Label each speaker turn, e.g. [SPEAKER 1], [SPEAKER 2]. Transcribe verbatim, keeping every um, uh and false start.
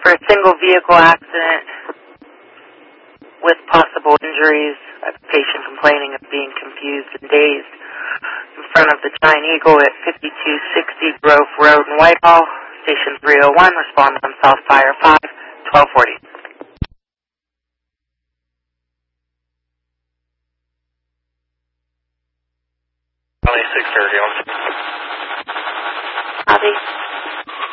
[SPEAKER 1] for a single vehicle accident with possible injuries. A patient complaining of being confused and dazed in front of the Giant Eagle at fifty-two sixty Grove Road in Whitehall. Station three oh one, respond on South Fire five, twelve forty.
[SPEAKER 2] twenty-six thirty.
[SPEAKER 1] Copy.